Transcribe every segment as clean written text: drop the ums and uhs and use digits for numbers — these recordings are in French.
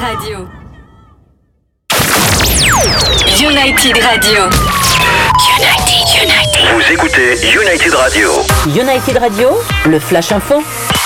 Radio. United Radio. United. Vous écoutez United Radio. United Radio, le Flash Info.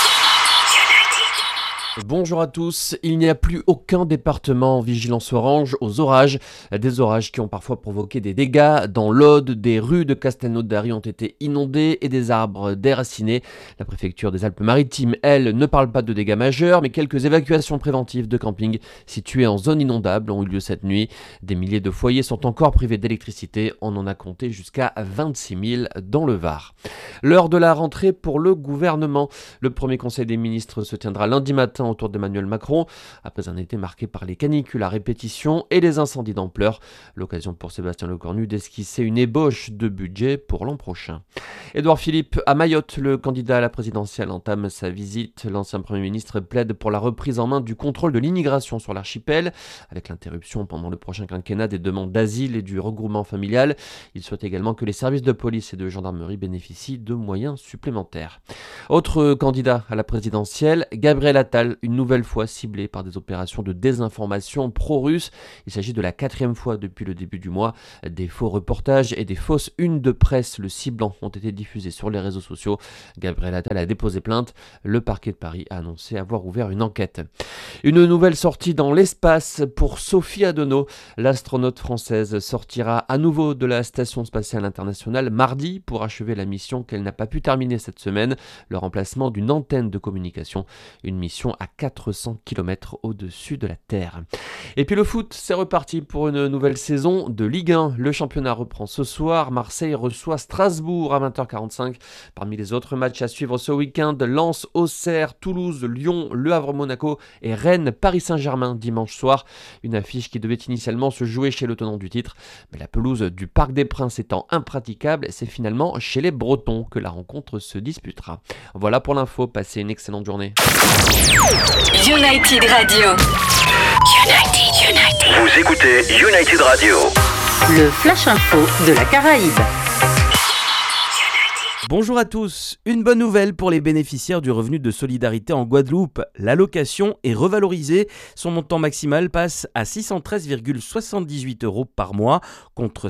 Bonjour à tous, il n'y a plus aucun département en vigilance orange aux orages. Des orages qui ont parfois provoqué des dégâts. Dans l'Aude, des rues de Castelnaudary ont été inondées et des arbres déracinés. La préfecture des Alpes-Maritimes, elle, ne parle pas de dégâts majeurs, mais quelques évacuations préventives de campings situés en zone inondable ont eu lieu cette nuit. Des milliers de foyers sont encore privés d'électricité. On en a compté jusqu'à 26 000 dans le Var. L'heure de la rentrée pour le gouvernement. Le premier conseil des ministres se tiendra lundi matin autour d'Emmanuel Macron, après un été marqué par les canicules à répétition et les incendies d'ampleur. L'occasion pour Sébastien Lecornu d'esquisser une ébauche de budget pour l'an prochain. Édouard Philippe à Mayotte, le candidat à la présidentielle entame sa visite. L'ancien Premier ministre plaide pour la reprise en main du contrôle de l'immigration sur l'archipel, avec l'interruption pendant le prochain quinquennat des demandes d'asile et du regroupement familial. Il souhaite également que les services de police et de gendarmerie bénéficient de moyens supplémentaires. Autre candidat à la présidentielle, Gabriel Attal, une nouvelle fois ciblé par des opérations de désinformation pro-russe. Il s'agit de la 4e fois depuis le début du mois. Des faux reportages et des fausses unes de presse le ciblant ont été diffusés sur les réseaux sociaux. Gabriel Attal a déposé plainte. Le parquet de Paris a annoncé avoir ouvert une enquête. Une nouvelle sortie dans l'espace pour Sophie Adenau. L'astronaute française sortira à nouveau de la Station spatiale internationale mardi pour achever la mission qu'elle n'a pas pu terminer cette semaine, le remplacement d'une antenne de communication. Une mission à 400 km au-dessus de la Terre. Et puis le foot, c'est reparti pour une nouvelle saison de Ligue 1. Le championnat reprend ce soir. Marseille reçoit Strasbourg à 20h45. Parmi les autres matchs à suivre ce week-end, Lens, Auxerre, Toulouse, Lyon, Le Havre, Monaco et Rennes, Paris Saint-Germain dimanche soir. Une affiche qui devait initialement se jouer chez le tenant du titre. Mais la pelouse du Parc des Princes étant impraticable, c'est finalement chez les Bretons que la rencontre se disputera. Voilà pour l'info, passez une excellente journée. United Radio. United. Vous écoutez United Radio. Le Flash Info de la Caraïbe. Bonjour à tous, une bonne nouvelle pour les bénéficiaires du revenu de solidarité en Guadeloupe. L'allocation est revalorisée, son montant maximal passe à 613,78 € par mois contre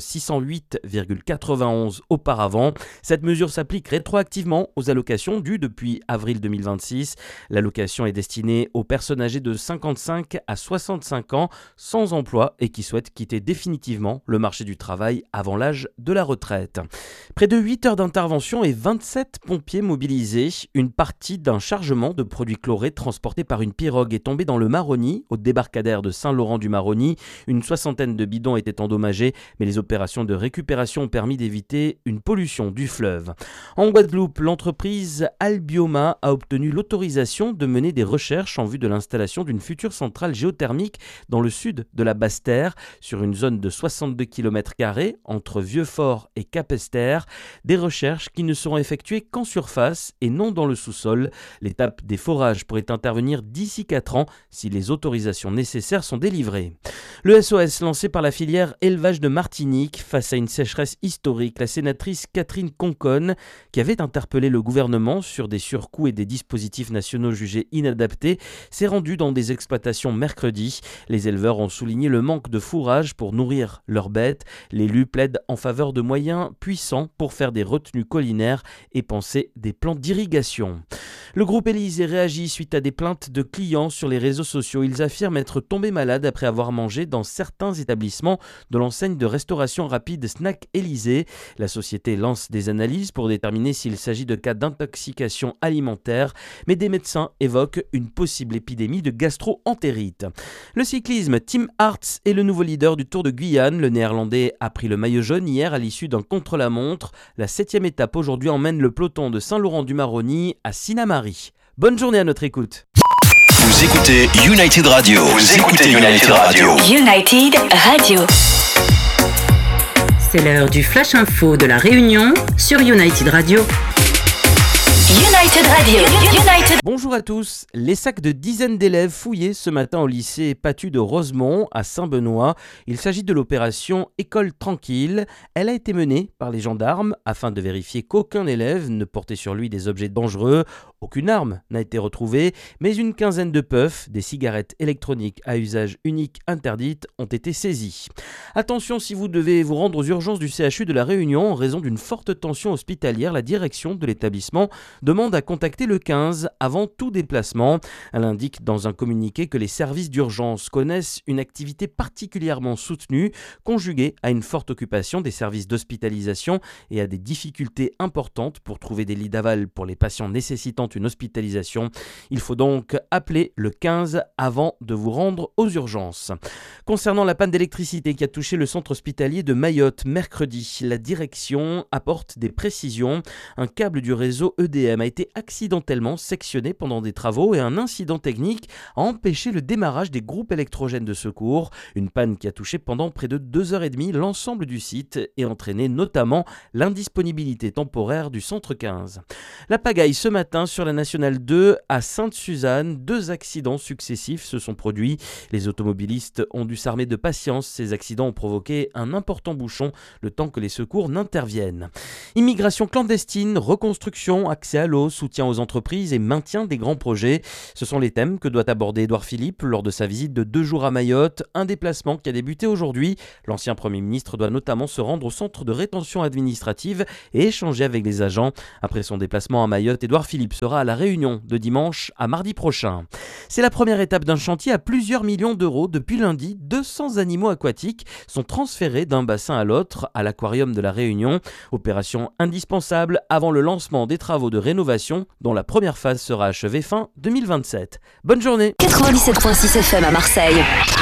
608,91 auparavant. Cette mesure s'applique rétroactivement aux allocations dues depuis avril 2026. L'allocation est destinée aux personnes âgées de 55 à 65 ans sans emploi et qui souhaitent quitter définitivement le marché du travail avant l'âge de la retraite. Près de 8 heures d'intervention et 27 pompiers mobilisés. Une partie d'un chargement de produits chlorés transporté par une pirogue est tombée dans le Maroni, au débarcadère de Saint-Laurent-du-Maroni. Une 60aine de bidons étaient endommagés, mais les opérations de récupération ont permis d'éviter une pollution du fleuve. En Guadeloupe, l'entreprise Albioma a obtenu l'autorisation de mener des recherches en vue de l'installation d'une future centrale géothermique dans le sud de la Basse-Terre, sur une zone de 62 km² entre Vieux-Fort et Capesterre. Des recherches qui ne seront effectuées qu'en surface et non dans le sous-sol. L'étape des forages pourrait intervenir d'ici 4 ans si les autorisations nécessaires sont délivrées. Le SOS lancé par la filière élevage de Martinique face à une sécheresse historique, la sénatrice Catherine Conconne, qui avait interpellé le gouvernement sur des surcoûts et des dispositifs nationaux jugés inadaptés, s'est rendue dans des exploitations mercredi. Les éleveurs ont souligné le manque de fourrage pour nourrir leurs bêtes. L'élu plaide en faveur de moyens puissants pour faire des retenues collinaires et penser des plans d'irrigation. Le groupe Élysée réagit suite à des plaintes de clients sur les réseaux sociaux. Ils affirment être tombés malades après avoir mangé dans certains établissements de l'enseigne de restauration rapide Snack Élysée. La société lance des analyses pour déterminer s'il s'agit de cas d'intoxication alimentaire, mais des médecins évoquent une possible épidémie de gastro-entérite. Le cyclisme, Tim Hartz est le nouveau leader du Tour de Guyane. Le néerlandais a pris le maillot jaune hier à l'issue d'un contre-la-montre. La 7e étape aujourd'hui emmène le peloton de Saint-Laurent-du-Maroni à Sinnamary. Bonne journée à notre écoute. Vous écoutez United Radio. Vous écoutez United Radio. United Radio. C'est l'heure du Flash Info de la Réunion sur United Radio. United Radio. United. Bonjour à tous. Les sacs de dizaines d'élèves fouillés ce matin au lycée Patu de Rosemont à Saint-Benoît. Il s'agit de l'opération École Tranquille. Elle a été menée par les gendarmes afin de vérifier qu'aucun élève ne portait sur lui des objets dangereux. Aucune arme n'a été retrouvée, mais une quinzaine de puffs, des cigarettes électroniques à usage unique interdites, ont été saisies. Attention, si vous devez vous rendre aux urgences du CHU de La Réunion en raison d'une forte tension hospitalière, la direction de l'établissement demande à contacter le 15 avant tout déplacement. Elle indique dans un communiqué que les services d'urgence connaissent une activité particulièrement soutenue, conjuguée à une forte occupation des services d'hospitalisation et à des difficultés importantes pour trouver des lits d'aval pour les patients nécessitant une hospitalisation. Il faut donc appeler le 15 avant de vous rendre aux urgences. Concernant la panne d'électricité qui a touché le centre hospitalier de Mayotte mercredi, la direction apporte des précisions. Un câble du réseau EDM a été accidentellement sectionné pendant des travaux et un incident technique a empêché le démarrage des groupes électrogènes de secours. Une panne qui a touché pendant près de 2h30 l'ensemble du site et entraîné notamment l'indisponibilité temporaire du centre 15. La pagaille ce matin sur la Nationale 2 à Sainte-Suzanne, 2 accidents successifs se sont produits. Les automobilistes ont dû s'armer de patience. Ces accidents ont provoqué un important bouchon le temps que les secours n'interviennent. Immigration clandestine, reconstruction, accès à l'eau, soutien aux entreprises et maintien des grands projets. Ce sont les thèmes que doit aborder Édouard Philippe lors de sa visite de 2 jours à Mayotte, un déplacement qui a débuté aujourd'hui. L'ancien Premier ministre doit notamment se rendre au centre de rétention administrative et échanger avec les agents. Après son déplacement à Mayotte, Édouard Philippe sera à La Réunion de dimanche à mardi prochain. C'est la première étape d'un chantier à plusieurs millions d'euros. Depuis lundi, 200 animaux aquatiques sont transférés d'un bassin à l'autre à l'aquarium de La Réunion. Opération indispensable avant le lancement des travaux de rénovation dont la première phase sera achevée fin 2027. Bonne journée. 97.6 FM à Marseille.